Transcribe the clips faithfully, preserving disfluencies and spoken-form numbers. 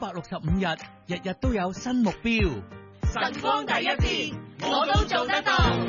百六十五日，日日都有新目標。 晨光第一線，我都做得到。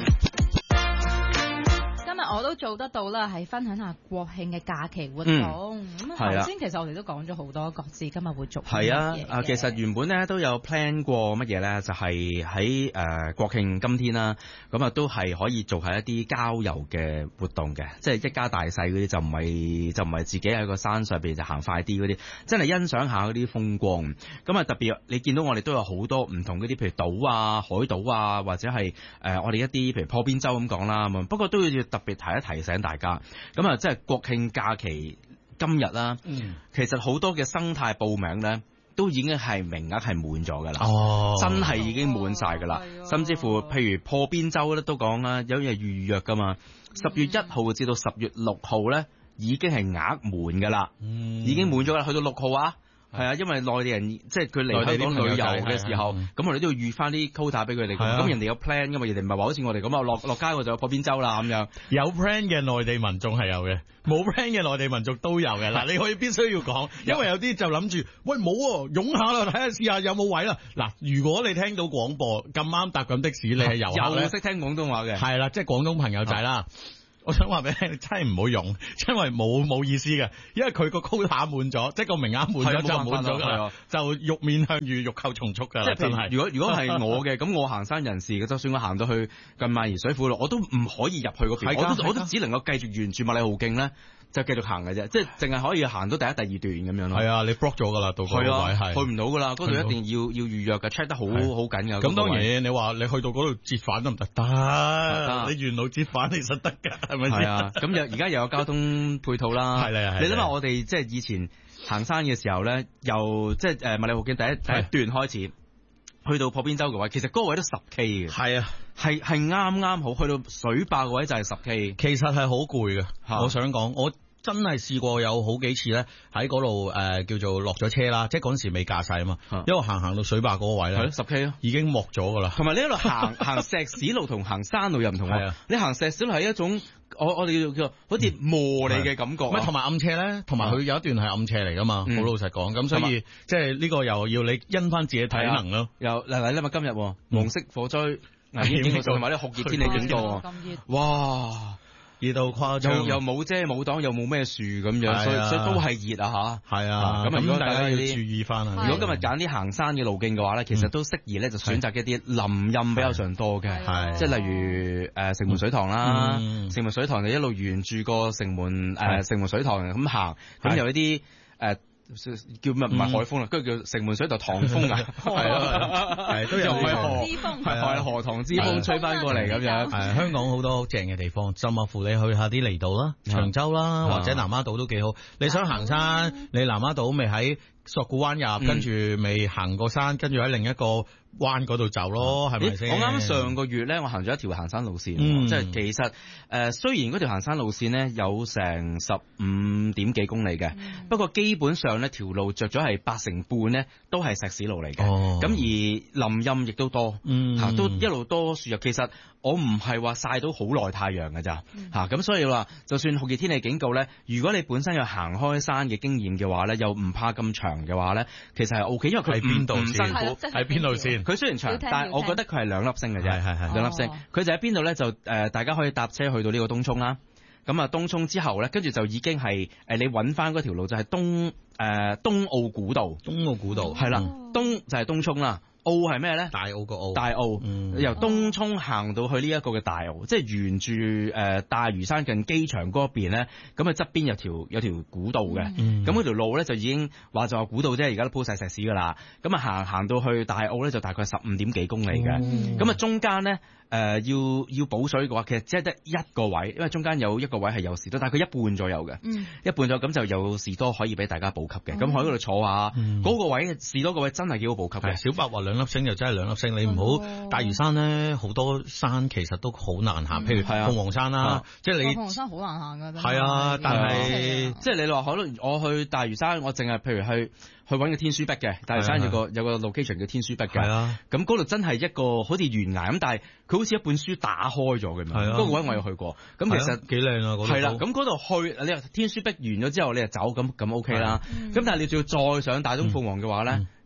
今日我都做得到啦，係分享下國慶嘅假期活動。咁頭先其實我哋都講咗好多各自今日會做係啊，啊其實原本咧都有 plan 過乜嘢咧，就係喺誒國慶今天啦，咁啊都係可以做下一啲郊遊嘅活動嘅，即係一家大細嗰啲就唔係就唔係自己喺個山上邊就行快啲嗰啲，真係欣賞下嗰啲風光。咁啊特別你見到我哋都有好多唔同嗰啲，譬如島啊、海島啊，或者係誒、呃、我哋一啲譬如破邊洲咁講啦。咁不過都要特別提一提醒大家，咁啊即係國慶假期今日啦，嗯、其實好多嘅生態報名咧，都已經係名額係滿咗噶啦，哦、真係已經滿晒噶啦，哦、甚至乎譬如破邊洲咧都講啦，有嘢預約噶嘛，十月一號至到十月六號咧已經係額滿噶啦，嗯、已經滿咗啦，去到六號啊。係啊，因為內地人即係佢嚟香港旅遊嘅時候，咁我哋都要預翻啲 quota 俾佢哋。咁人哋有 plan 噶嘛，人哋唔係話好似我哋咁啊，落落街我就有破邊洲啦咁樣。 有 plan 嘅內地民眾係有嘅，冇 plan 嘅內地民眾都有嘅。嗱，你可以必須要講，因為有啲就諗住，喂冇喎，湧下啦，睇下試下有冇位啦。嗱，如果你聽到廣播咁啱搭緊的士，你係遊客咧， 又識聽廣東話嘅， 係啦，即係廣東朋友仔啦。我想話俾你聽，真係唔好用，因為冇冇意思嘅，因為佢個 quota 滿咗，即係個名額滿咗就滿咗噶啦，就欲面向魚，欲扣從速噶啦，真係。 如果如果係我嘅，咁我行山人士嘅，就算我行到去近萬宜水庫路，我都唔可以入去嗰邊，我都我都只能夠繼續沿住麥理浩徑咧，就繼續行嘅啫，即係淨係可以行到第一、第二段咁樣咯。 係啊，你 block 咗噶啦，到嗰個位係去唔到噶啦，嗰度一定要要預約嘅 check 得好好緊噶。 咁當然你話你去到嗰度折返得唔得？得，你沿路折返其實得㗎。 係啊，咁又而家又有交通配套啦。 係啦， 你諗下我哋即係以前行山嘅時候咧，由即係誒麥理浩徑第一第一段開始，去到破邊洲嘅位，其實嗰個位都十 K 嘅。係啊，係係啱啱好，去到水壩嘅位就係十 K， 其實係好攰嘅。我想講我。真係試過有好幾次咧，喺嗰度誒叫做落咗車啦，即係嗰陣時未駕駛啊嘛，因為行行到水壩嗰個位咧， 十 K 咯， 已經冇咗噶啦。 同埋你一路行行石屎路同行山路又唔同喎，你行石屎路係一種我我哋叫好似磨你嘅感覺， 唔係同埋暗斜咧，同埋佢有一段係暗斜嚟噶嘛，好老實講，咁所以即係呢個又要你因翻自己體能咯。 又嗱嗱，你話今日黃色火災危險警告同埋啲酷熱天氣警告，哇！ 熱到誇張， 又又冇遮冇擋，又冇咩樹咁樣，所以所以都係熱啊吓。 係啊，咁如果大家要注意翻啊， 如果今日揀啲行山嘅路徑嘅話咧，其實都適宜咧就選擇一啲林蔭比較上多嘅，即係例如誒城門水塘啦，城門水塘就一路沿住個城門誒城門水塘咁行，咁有一啲誒。叫咩唔係海風啦，跟住叫城門水就塘風啊，係咯，係都有海河，係係荷塘之風吹翻過嚟咁樣。 係香港好多正嘅地方，甚至乎你去下啲離島啦、長洲啦，或者南丫島都幾好。你想行山，你南丫島未喺索罟灣入，跟住未行過山，跟住喺另一個灣嗰度走咯，係咪先？ 我啱上個月咧，我行咗一條行山路線，即係其實誒，雖然嗰條行山路線咧有成十五點幾公里嘅，不過基本上咧條路着咗係八成半咧都係石屎路嚟嘅，咁而林蔭亦都多，吓都一路多樹入。其實我唔係話曬到好耐太陽㗎咋，吓咁所以話就算酷熱天氣警告咧，如果你本身有行開山嘅經驗嘅話咧，又唔怕咁長嘅話咧，其實係 O K，因為佢喺邊度唔辛苦， 喺邊度先？ 佢雖然長，但係我覺得佢係兩粒星嘅啫，係係係兩粒星。佢就喺邊度咧？就誒、呃，大家可以搭車去到呢個東涌啦。咁啊，東涌之後咧，跟住就已經係誒，你揾翻嗰條路就係東誒、呃、東澳古道。 東澳古道係啦，東就係東涌啦。澳係咩咧？ 大澳個澳， 大澳， 嗯、 由東涌行到去呢一個嘅大澳，即係沿住誒大嶼山近機場嗰邊咧，咁啊側邊有條有條古道嘅，咁嗰條路咧就已經話就話古道啫，而家都鋪晒石屎噶啦，咁啊行行到去大澳咧就大概十五點幾公里嘅，咁啊、嗯、中間咧。誒、呃，要要補水嘅話，其實只係得一個位，因為中間有一個位係有士多，但係佢一半左右嘅，嗯、一半左右咁就有士多可以俾大家補給嘅，咁喺嗰度坐下，嗰、嗯、個位士多個位真係幾好補給嘅。 小白話兩粒星就真係兩粒星，你唔好、嗯、大嶼山咧，好多山其實都好難行，嗯、譬如鳳凰山啦，啊、即係你鳳凰山好難行噶， 係啊，但係即係你話可能我去大嶼山，我淨係譬如去。去揾個天書壁嘅，大嶼山有個有個 location 叫天書壁嘅，咁嗰度真係一個好似懸崖咁，但係佢好似一本書打開咗嘅，嗰個位我有去過，咁其實幾靚啊，嗰度係啦，咁嗰度去你話天書壁完咗之後，你就走咁咁 OK 啦，咁但係你仲要再上大東鳳凰嘅話咧，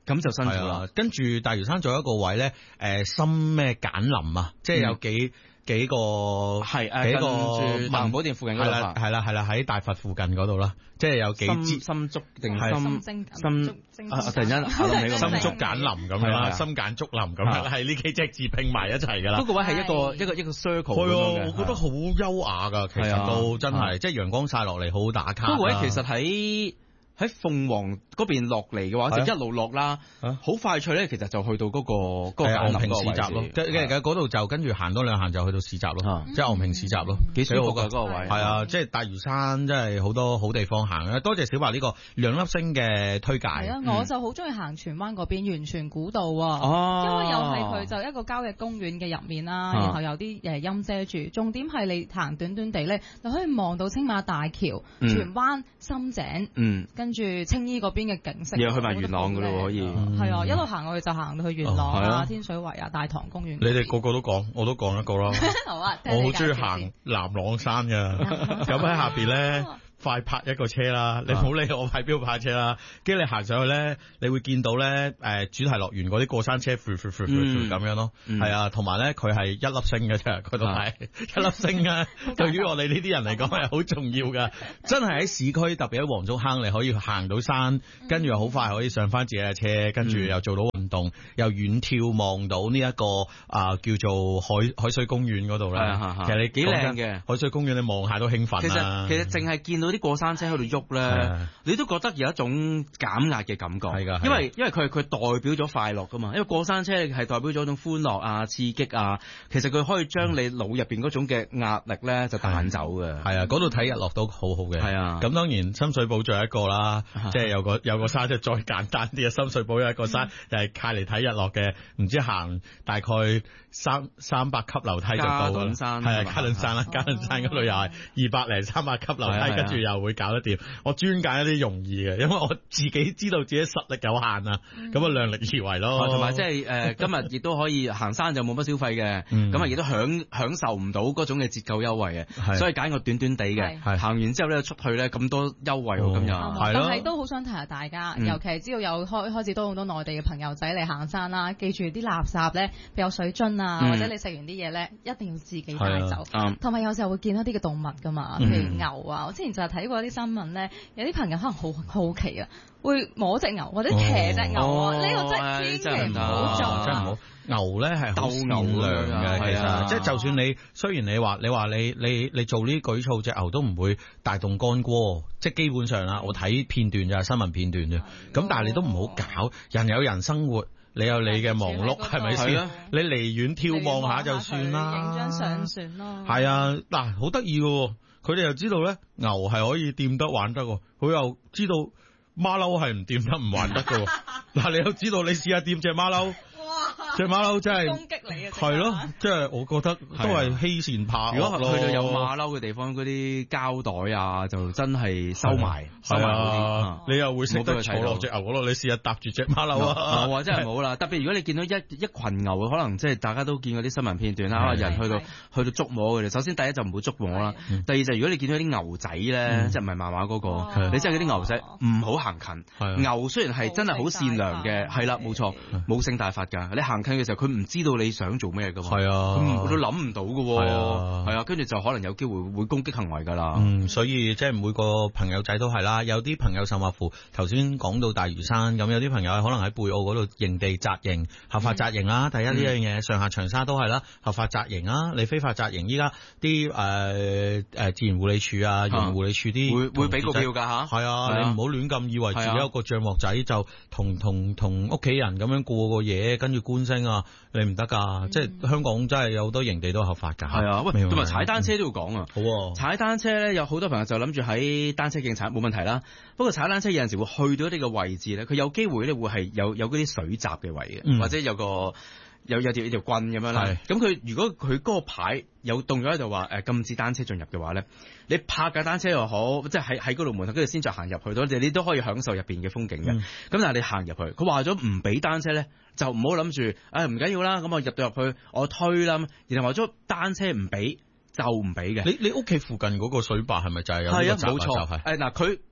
咁就辛苦啦。 跟住大嶼山仲有一個位咧，誒深咩簡林啊，即係有幾。幾個係誒， 幾個萬寶店附近嗰度啦， 係啦係啦，喺大佛附近嗰度啦，即係有幾支深竹定深深啊！突然間諗起個深竹簡林咁樣啦，深簡竹林咁樣，係呢幾隻字拼埋一齊㗎啦。 嗰個位係一個一個一個 circle 咁樣嘅， 我覺得好優雅㗎，其實都真係，即係陽光曬落嚟好好打卡。 嗰個位其實喺喺鳳凰嗰邊落嚟嘅話，就一路落啦，好快脆咧。其實就去到嗰個嗰個昂坪市集咯。跟住嗰度就跟住行多兩行就去到市集咯，即係昂坪市集咯，幾舒服㗎嗰個位。係啊，即係大嶼山真係好多好地方行啊！多謝小華呢個兩粒星嘅推介。 係啊，我就好中意行荃灣嗰邊源泉古道啊，因為又係佢就一個郊野公園嘅入面啦，然後有啲誒陰遮住。重點係你行短短地咧，就可以望到青馬大橋、荃灣、深井，跟住青衣嗰邊嘅景色， 又去埋元朗噶咯，可以係啊，一路行過去就行到去元朗啊、天水圍啊、大棠公園。 你哋個個都講，我都講一個啦。 好啊， 我好中意行南朗山噶，咁喺下邊咧。快泊一個車啦，你唔好理我喺邊度泊車啦，跟住你行上去咧，你會見到咧誒主題樂園嗰啲過山車，咁樣咯，係啊，同埋咧佢係一粒星嘅啫，佢度係一粒星啊！對於我哋呢啲人嚟講係好重要噶，真係喺市區，特別喺黃竹坑，你可以行到山，跟住又好快可以上翻自己嘅車，跟住又做到運動，又遠眺望到呢一個啊叫做海海水公園嗰度咧，其實你幾靚嘅海水公園，你望下都興奮啦。 其實其實淨係見到啲過山車喺度喐咧，你都覺得有一種減壓嘅感覺。係㗎，因為因為佢係佢代表咗快樂㗎嘛。因為過山車係代表咗一種歡樂啊、刺激啊。其實佢可以將你腦入邊嗰種嘅壓力咧就彈走嘅。係啊，嗰度睇日落都好好嘅。係啊，咁當然深水埗仲有一個啦，即係有個有個山即係再簡單啲嘅。深水埗有一個山就係靠嚟睇日落嘅，唔知行大概三三百級樓梯就到啦。係啊，加侖山啦，加侖山嗰度又係二百零三百級樓梯，跟住又會搞得掂。我專揀一啲容易嘅，因為我自己知道自己實力有限啊，咁啊量力而為咯。 同埋即係誒，今日亦都可以行山就冇乜消費嘅，咁啊亦都享享受唔到嗰種嘅折扣優惠嘅，所以揀個短短地嘅，行完之後咧出去咧咁多優惠喎，今日係咯。但係都好想提下大家，尤其係知道有開開始多好多內地嘅朋友仔嚟行山啦，記住啲垃圾咧，譬如有水樽啊，或者你食完啲嘢咧，一定要自己帶走。同埋有時候會見到啲嘅動物㗎嘛，譬如牛啊，我之前就係睇過啲新聞咧，有啲朋友可能好好奇啊，會摸隻牛或者騎隻牛啊，呢個真係千祈唔好做， 真係唔好。牛咧係好善良嘅，其實即係就算你雖然你話你話你你你做呢啲舉措，隻牛都唔會大動干戈，即係基本上啦，我睇片段就係新聞片段啫。咁但係你都唔好搞，人有人生活。你有你嘅忙碌，係咪先？你離遠眺望下就算啦， 影張相算咯。 係啊，嗱，好得意嘅，佢哋又知道咧，牛係可以掂得玩得，佢又知道馬騮係唔掂得唔玩得嘅。嗱，你又知道，你試下掂隻馬騮。隻馬騮真係攻擊你啊！ 係咯，即係我覺得都係欺善怕惡。 如果去到有馬騮嘅地方，嗰啲膠袋啊，就真係收埋，收埋嗰啲。你又會識得坐落隻牛嗰度，你試下搭住隻馬騮啊！冇啊，真係冇啦。特別如果你見到一一羣牛，可能即係大家都見過啲新聞片段啦，人去到去到捉摸佢哋。首先第一就唔好捉摸啦，第二就如果你見到啲牛仔咧，即係唔係漫畫嗰個，你真係嗰啲牛仔唔好行近。牛雖然係真係好善良嘅，係啦，冇錯，冇性大發㗎。你行近嘅時候，佢唔知道你想做咩㗎嘛，係啊，佢都諗唔到㗎喎，係啊，係啊，跟住就可能有機會會攻擊行為㗎啦。 嗯，所以即係每個朋友仔都係啦，有啲朋友甚或乎頭先講到大嶼山咁，有啲朋友可能喺貝澳嗰度營地紮營，合法紮營啦。第一呢樣嘢，上下長沙都係啦，合法紮營啊。你非法紮營，依家啲誒誒自然護理署啊、漁護護理署啲會會俾個票㗎嚇。 係啊，你唔好亂咁以為自己有個帳幕仔就同同同屋企人咁樣過個嘢，跟住觀星啊，你唔得㗎。即係香港真係有好多營地都合法㗎。 係啊，喂，同埋踩單車都要講啊。 好喎， 踩單車咧，有好多朋友就諗住喺單車徑踩冇問題啦。不過踩單車有陣時會去到一啲嘅位置咧，佢有機會咧會係有有嗰啲水閘嘅位嘅，嗯、或者有個有有條有條棍咁樣啦。咁佢是如果佢嗰個牌有動咗喺度話誒禁止單車進入嘅話咧，你泊架單車又好，即係喺喺嗰度門口跟住先再行入去，到你你都可以享受入邊嘅風景嘅。咁、嗯、但係你行入去，佢話咗唔俾單車咧，就唔好諗住誒唔緊要啦，咁我入到入去我推啦，然後話咗單車唔俾就唔俾嘅。 你你屋企附近嗰個水壩係咪就係有呢個閘啊？就係誒嗱佢。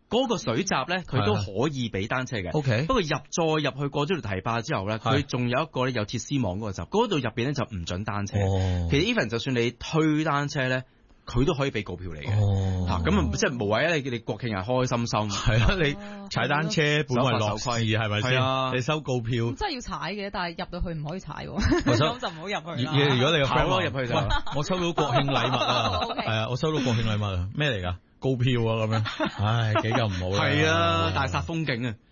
嗰個水閘咧，佢都可以俾單車嘅。 O K。 不過入再入去過咗條堤壩之後咧，佢仲有一個咧有鐵絲網嗰個閘，嗰度入邊咧就唔準單車。 哦、 其實 even 就算你推單車咧，佢都可以俾告票你嘅。 哦， 嚇咁啊，即係無謂啊！你你國慶日開開心心， 係啊，你踩單車本為樂事係咪先？ 啊， 你收告票真係要踩嘅，但係入到去唔可以踩喎，咁就唔好入去啦。 如果你個 friend 入去就， 我收到國慶禮物啊，係啊，我收到國慶禮物啊，咩嚟㗎？告票啊咁樣，唉，幾咁唔好啦。 係啊，大煞風景啊！